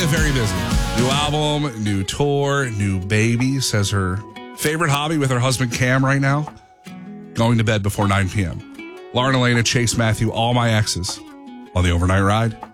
Lana very busy. New album, new tour, new baby. Says her favorite hobby with her husband Cam right now, going to bed before 9 p.m. Lauren Elena, Chase Matthew, all my exes on the Overnight Ride.